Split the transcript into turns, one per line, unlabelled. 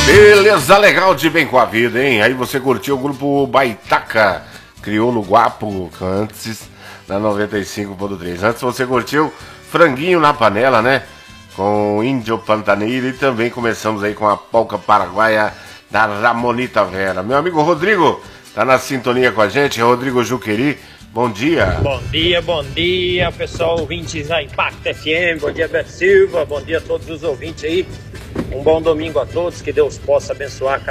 Beleza, legal de bem com a vida, hein? Aí você curtiu o grupo Baitaca, Crioulo Guapo, antes da 95.3. Antes você curtiu Franguinho na Panela, né? Com Índio Pantaneiro, e também começamos aí com a polca paraguaia da Ramonita Vera. Meu amigo Rodrigo tá na sintonia com a gente, Rodrigo Juqueri. Bom dia.
Bom dia, pessoal, ouvintes da Impact FM. Bom dia, Beto Silva. Bom dia a todos os ouvintes aí. Um bom domingo a todos, que Deus possa abençoar